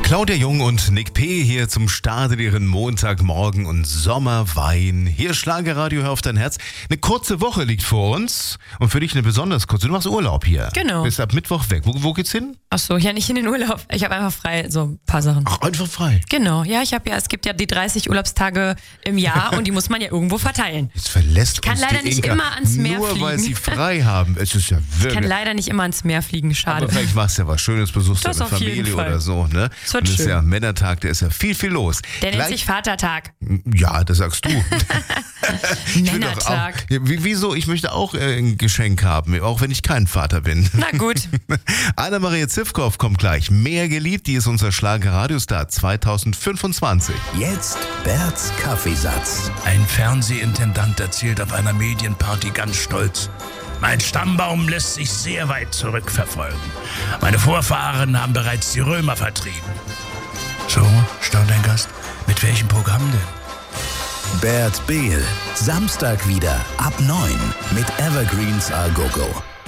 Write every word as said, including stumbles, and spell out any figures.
Claudia Jung und Nick P. hier zum Start in ihren Montagmorgen und Sommerwein. Hier Schlagerradio, hör auf dein Herz. Eine kurze Woche liegt vor uns und für dich eine besonders kurze. Du machst Urlaub hier. Genau. Bist ab Mittwoch weg. Wo, wo geht's hin? Ach so, ja, nicht in den Urlaub. Ich habe einfach frei, so ein paar Sachen. Ach, einfach frei. Genau, ja, ich habe ja, es gibt ja die dreißig Urlaubstage im Jahr und die muss man ja irgendwo verteilen. Jetzt verlässt Ich kann uns leider die nicht Inka, immer ans Meer nur fliegen. weil sie frei haben. Es ist ja Ich wirklich... kann leider nicht immer ans Meer fliegen, schade. Aber vielleicht machst du ja was Schönes, besuchst Das deine auf jeden Familie Fall. oder so. Ne? Das wird und das ist schön. ja Männertag, der ist ja viel, viel los. Der nennt Gleich- sich Vatertag. Ja, das sagst du. Ich will doch Männertag. Auch, ja, wie- wieso? Ich möchte auch äh, ein Geschenk haben, auch wenn ich kein Vater bin. Na gut. Anna-Maria Zivkow kommt gleich. Mehr geliebt, die ist unser Schlager-Radiostar zwanzig fünfundzwanzig. Jetzt Berts Kaffeesatz. Ein Fernsehintendant erzählt auf einer Medienparty ganz stolz: Mein Stammbaum lässt sich sehr weit zurückverfolgen. Meine Vorfahren haben bereits die Römer vertrieben. So, staunt ein Gast. Mit welchem Programm denn? Bert Behl. Samstag wieder ab neun mit Evergreens Al Gogo.